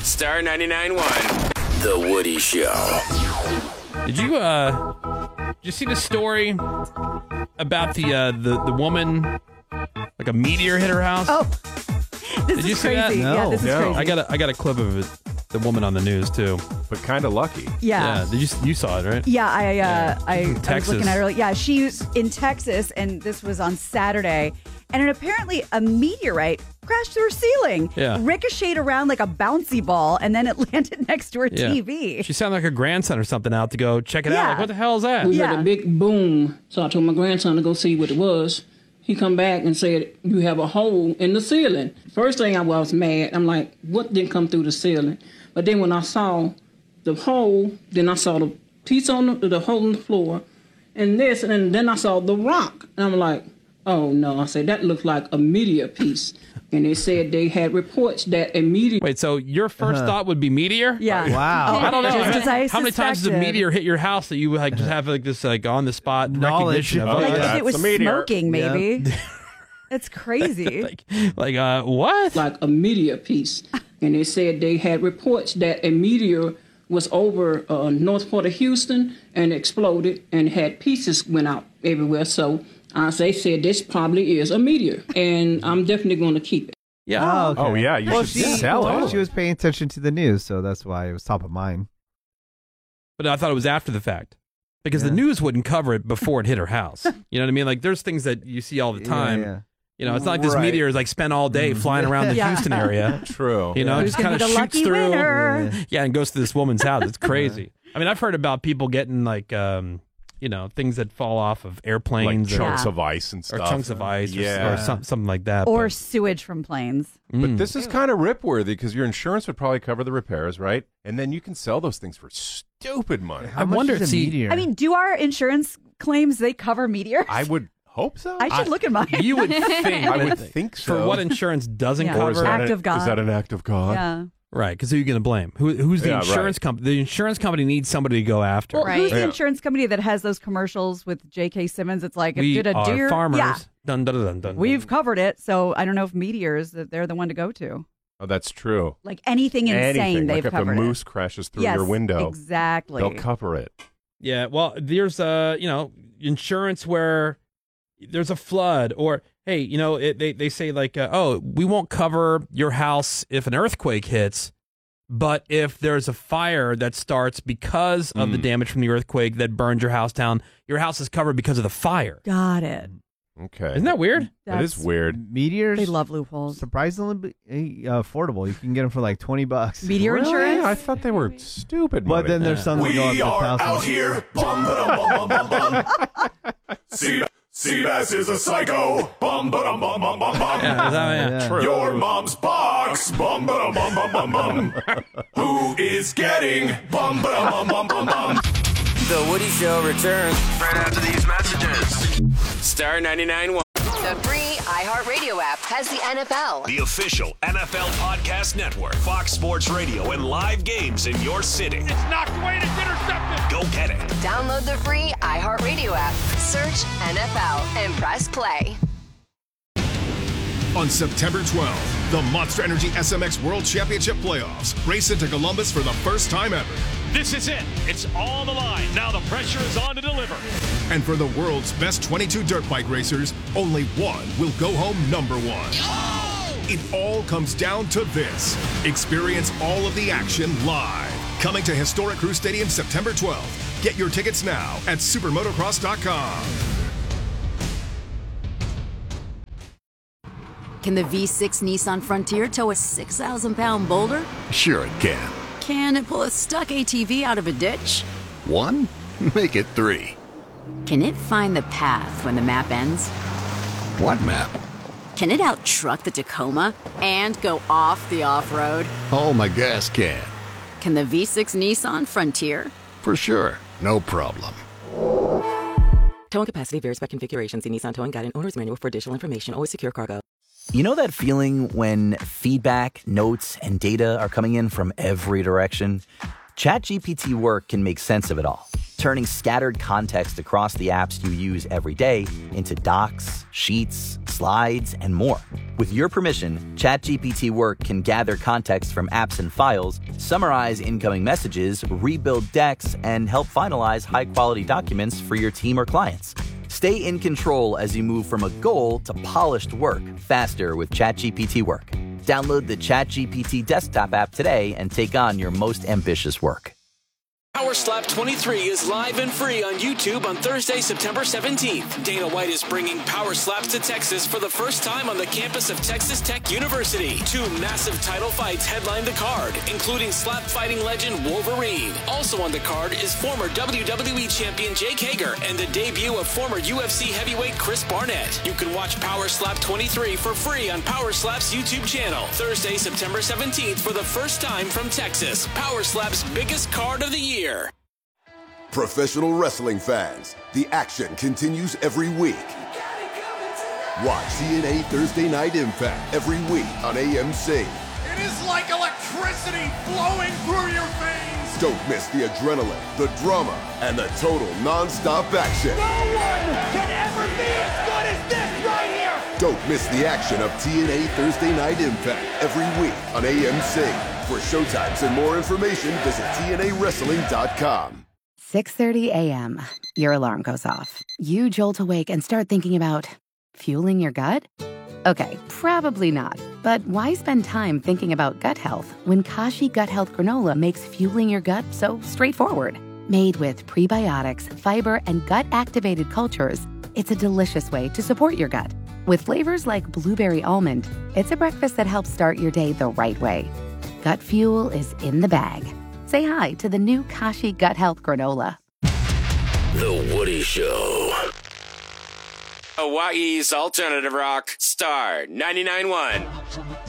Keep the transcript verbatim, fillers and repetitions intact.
Star ninety-nine point one. The Woody Show. Did you uh did you see the story about the uh the, the woman, like a meteor hit her house? Oh, this Did is you see crazy. that? Yeah, No. this is No. crazy. I got a, I got a clip of it, the woman on the news too. But kind of lucky. yeah. Yeah, did you you saw it, right? Yeah, I uh, Yeah. I, I was Texas. looking at her. Yeah, she's in Texas, and this was on Saturday. And it, apparently, a meteorite crashed through her ceiling, Yeah. ricocheted around like a bouncy ball, and then it landed next to her Yeah. T V. She sounded like her grandson or something out to go check it out. Yeah. Like, what the hell is that? We Yeah. heard a big boom, so I told my grandson to go see what it was. He come back and said, you have a hole in the ceiling. First thing I was mad. I'm like, what didn't come through the ceiling? But then when I saw the hole, then I saw the piece on the, the hole in the floor, and this, and then I saw the rock. And I'm like, oh no. I said, that looks like a meteor piece. And they said they had reports that a meteor... Wait, so your 1st thought would be meteor? Yeah. Wow. I don't know. Just as I How many times does a suspected. meteor hit your house that you would like just have like this like on the spot Knowledge. recognition of Oh, Like it? yeah. if it was It's a meteor. smoking, maybe. It's crazy. like like uh what? like a meteor piece. And they said they had reports that a meteor was over uh, north part of Houston and exploded and had pieces went out everywhere. So uh, they said this probably is a meteor, and I'm definitely going to keep it. Yeah. Oh, okay. Oh, yeah, you well, should she, sell well, it. She was paying attention to the news, so that's why it was top of mind. But I thought it was after the fact. Because Yeah. the news wouldn't cover it before it hit her house. You know what I mean? Like there's things that you see all the time. Yeah, yeah. You know, it's not like this Right. meteor is like spent all day flying around the Yeah. Houston area. True. You know, it Who's just gonna kind of be the shoots lucky through. winner? Yeah, and goes to this woman's house. It's crazy. I mean, I've heard about people getting like, um, you know, things that fall off of Like airplanes or, chunks Yeah. of ice and or stuff. chunks of ice or, Yeah. or some, something like that. Or but- sewage from planes. Mm. But this is kind of rip-worthy because your insurance would probably cover the repairs, right? And then you can sell those things for stupid money. How I much wonder- is a see, meteor? I mean, do our insurance claims they cover meteors? I would hope so. I should look at mine. You would think. I would think so. For what insurance doesn't Yeah. Or is cover. that Act a- of God. Is that an act of God? Yeah. Right, because who are you going to blame? Who, who's the Yeah, insurance right. company? The insurance company needs somebody to go after. Well, Right. who's the Yeah. insurance company that has those commercials with J K. Simmons? It's like, if we did a are deer, farmers. yeah, Dun, dun, dun, dun, dun. we've covered it. So I don't know if meteors that they're the one to go to. Oh, that's true. Like anything insane, Anything. they've Like if a covered moose it. crashes through Yes, your window, exactly. they'll cover it. Yeah, well, there's uh, you know, insurance where there's a flood, or hey, you know, it, they they say like, uh, oh, we won't cover your house if an earthquake hits, but if there's a fire that starts because of the Mm. damage from the earthquake that burned your house down, your house is covered because of the fire. Got it. Okay. Isn't that weird? That is That's- weird. Meteors, They love loopholes. surprisingly uh, affordable. You can get them for like twenty bucks. Meteor Really? insurance? I thought they were stupid. But money. then there's some that go up to thousands. here. Bum, ba-dum, bum, bum, bum, bum. Sea- Seabass is a psycho. Bum, ba-dum, bum, bum, bum, bum. Yeah, is that- yeah. Yeah. Your mom's box. Bum, ba-dum, bum, bum, bum, bum. Who is getting bum, ba-dum, bum, bum, bum, bum. The Woody Show returns right after these messages. Star ninety-nine point one. The free iHeartRadio app has the N F L. The official N F L Podcast Network, Fox Sports Radio, and live games in your city. It's knocked away and it's intercepted. Go get it. Download the free iHeartRadio app. Search N F L and press play. On September twelfth, the Monster Energy S M X World Championship Playoffs race into Columbus for the first time ever. This is it. It's on the line. Now the pressure is on to deliver. And for the world's best twenty-two dirt bike racers, only one will go home number one. It all comes down to this. Experience all of the action live. Coming to Historic Crew Stadium September twelfth. Get your tickets now at supermotocross dot com. Can the V six Nissan Frontier tow a six thousand pound boulder? Sure it can. Can it pull a stuck A T V out of a ditch? One? Make it three. Can it find the path when the map ends? What map? Can it out-truck the Tacoma and go off the off-road? Oh, my gas can. Can the V six Nissan Frontier? For sure. No problem. Towing capacity varies by configuration. See Nissan Towing Guide and Owner's Manual for additional information. Always secure cargo. You know that feeling when feedback, notes, and data are coming in from every direction? ChatGPT Work can make sense of it all, turning scattered context across the apps you use every day into docs, sheets, slides, and more. With your permission, ChatGPT Work can gather context from apps and files, summarize incoming messages, rebuild decks, and help finalize high-quality documents for your team or clients. Stay in control as you move from a goal to polished work faster with ChatGPT Work. Download the ChatGPT desktop app today and take on your most ambitious work. Power Slap twenty-three is live and free on YouTube on Thursday, September seventeenth. Dana White is bringing Power Slaps to Texas for the first time on the campus of Texas Tech University. Two massive title fights headline the card, including slap fighting legend Wolverine. Also on the card is former W W E champion Jake Hager and the debut of former U F C heavyweight Chris Barnett. You can watch Power Slap twenty-three for free on Power Slap's YouTube channel. Thursday, September seventeenth for the first time from Texas. Power Slap's biggest card of the year. Professional wrestling fans, the action continues every week. Watch T N A Thursday Night Impact every week on A M C. It is like electricity flowing through your veins. Don't miss the adrenaline, the drama, and the total non-stop action. No one can ever be as good as this right here. Don't miss the action of T N A Thursday Night Impact every week on A M C. For showtimes and more information, visit T N A wrestling dot com. six thirty a.m. Your alarm goes off. You jolt awake and start thinking about fueling your gut? Okay, probably not. But why spend time thinking about gut health when Kashi Gut Health Granola makes fueling your gut so straightforward? Made with prebiotics, fiber, and gut-activated cultures, it's a delicious way to support your gut. With flavors like blueberry almond, it's a breakfast that helps start your day the right way. Gut fuel is in the bag. Say hi to the new Kashi Gut Health Granola. The Woody Show. Hawaii's alternative rock, Star ninety-nine point one.